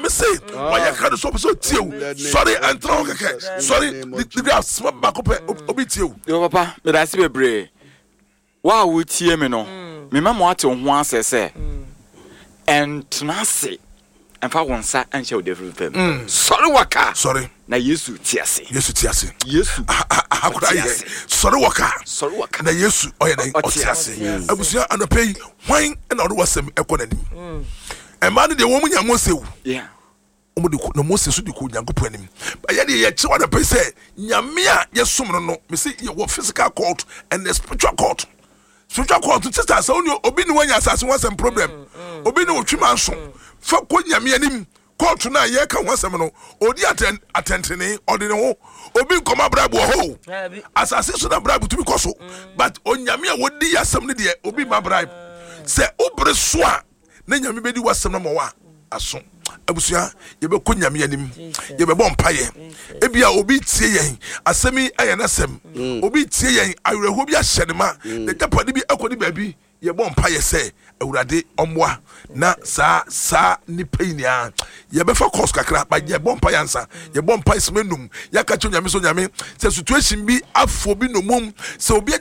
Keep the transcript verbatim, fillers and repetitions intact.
me say why you can't so so tie sorry and throw keke sorry the graph small back up obi tie yo papa me da se bebre wa wo tie me no me ma mo ate ho asese and tenase and fa won sa and show different sorry waka sorry na Yesu tiase Yesu tiase Yesu akoda ye sorry waka sorry waka na Yesu oye na otiase abusia anopei hwan na odo wasem ekonanim e ma ne de wo munya mosewu yeah omo de no Moses so de ko nyankopon anim ba ye de ye che wa na pe se nyame a ye som no no me se ye wo physical court and the spiritual court spiritual court sister say oni obi ni wanya asase wasem problem obi ni otwima nso fa ko nyame anim court na ye ka wasem no odi atent atentene odi ne ho obi nkoma brabo ho asase so na brabo to be koso but onyame a wodi yasem ne de obi ma bribe se obre so a na nyame bedi wasem no mo wa aso abusia ye be ko nyame anim ye be bon paye ebia obi tie yen asemi ayenasem obi tie yen awereho bi ahyenema na japade bi akodi baabi ye bon paye se awurade omwa na sa sa ni peinia ye be fa course kakra ba ye bon paye ansa ye bon paye semenum ya ka cho nyame so nyame se situation bi afo bi no mum se obi